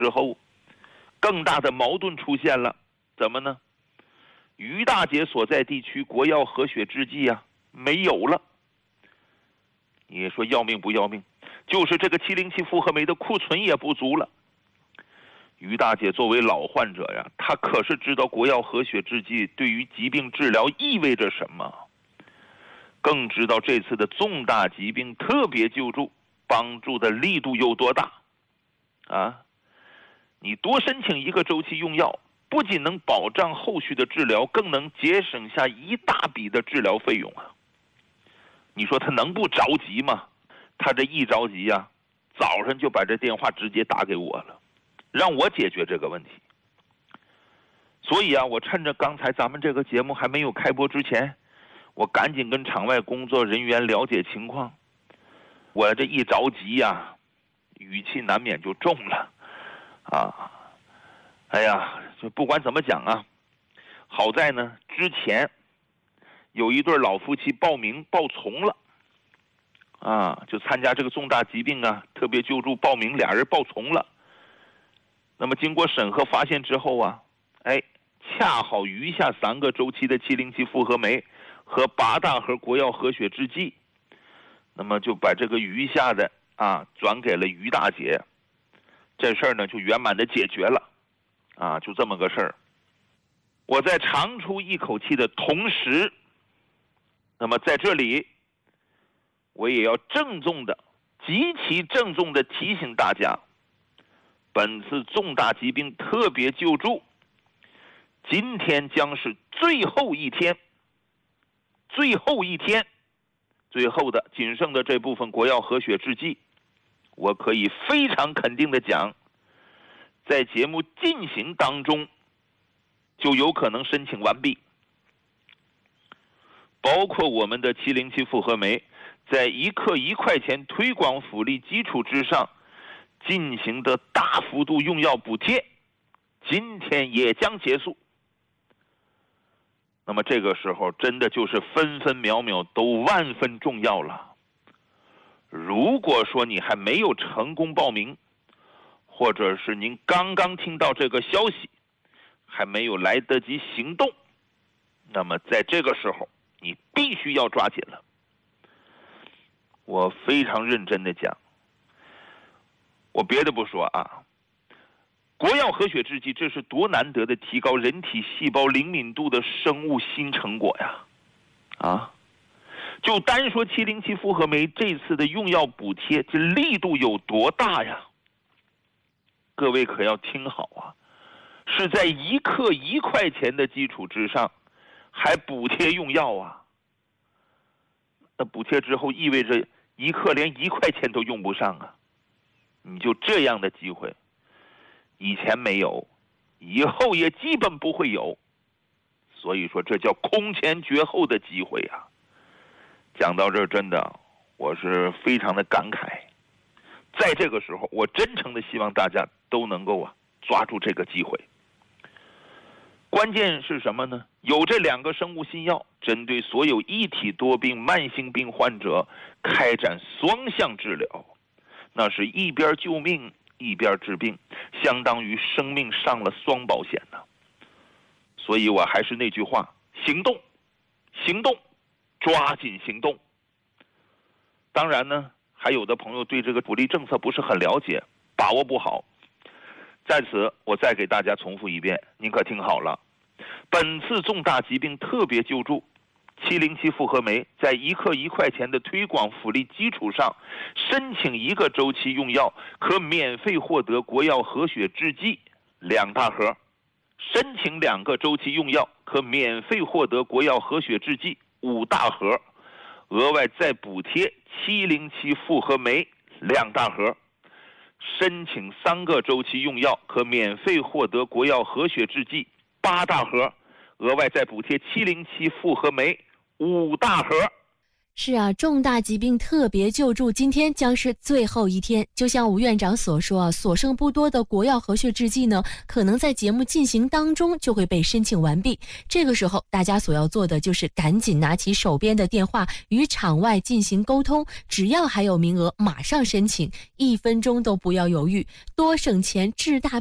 之后，更大的矛盾出现了，怎么呢？于大姐所在地区国药和血制剂啊没有了。你说要命不要命？就是这个707复合酶的库存也不足了。于大姐作为老患者呀，她可是知道国药和血制剂对于疾病治疗意味着什么，更知道这次的重大疾病特别救助帮助的力度有多大啊！你多申请一个周期用药，不仅能保障后续的治疗，更能节省下一大笔的治疗费用啊！你说他能不着急吗？他这一着急呀，早上就把这电话直接打给我了，让我解决这个问题。所以啊，我趁着刚才咱们这个节目还没有开播之前，我赶紧跟场外工作人员了解情况。我这一着急呀，语气难免就重了啊！哎呀，就不管怎么讲啊，好在呢，之前有一对老夫妻报名报从了啊，就参加这个重大疾病啊特别救助报名，俩人报从了。那么经过审核发现之后啊，恰好余下3个周期的707复合酶和8大盒国药和血制剂，那么就把这个余下的转给了于大姐，这事儿呢就圆满的解决了啊，就这么个事儿。我在长出一口气的同时，那么在这里我也要极其郑重的提醒大家，本次重大疾病特别救助今天将是最后一天，最后的仅剩的这部分国药和血制剂，我可以非常肯定的讲，在节目进行当中就有可能申请完毕。包括我们的707复合酶在1克1块钱推广福利基础之上进行的大幅度用药补贴，今天也将结束。那么这个时候真的就是分分秒秒都万分重要了。如果说你还没有成功报名，或者是您刚刚听到这个消息还没有来得及行动，那么在这个时候你必须要抓紧了。我非常认真的讲，我别的不说啊，国药和血制剂这是多难得的提高人体细胞灵敏度的生物新成果呀！就单说707复合酶这次的用药补贴，这力度有多大呀？各位可要听好啊，是在1克1块钱的基础之上还补贴用药啊！那补贴之后意味着1克连1块钱都用不上啊！你就这样的机会，以前没有，以后也基本不会有，所以说这叫空前绝后的机会啊！讲到这儿，真的我是非常的感慨。在这个时候，我真诚的希望大家都能够抓住这个机会。关键是什么呢？有这2个生物新药，针对所有一体多病慢性病患者开展双向治疗，那是一边救命一边治病，相当于生命上了双保险呢。所以我还是那句话，行动，行动，抓紧行动。当然呢，还有的朋友对这个福利政策不是很了解，把握不好。在此我再给大家重复一遍，您可听好了，本次重大疾病特别救助707复合酶在1克1块钱的推广福利基础上，申请1个周期用药可免费获得国药和血制剂2大盒，申请2个周期用药可免费获得国药和血制剂5大盒，额外再补贴707复合酶2大盒，申请3个周期用药可免费获得国药和血制剂8大盒，额外再补贴707复合酶5大盒。 是啊，重大疾病特别救助今天将是最后一天。就像吴院长所说啊，所剩不多的国药和血制剂呢，可能在节目进行当中就会被申请完毕。这个时候，大家所要做的就是赶紧拿起手边的电话与场外进行沟通，只要还有名额，马上申请，1分钟都不要犹豫，多省钱治大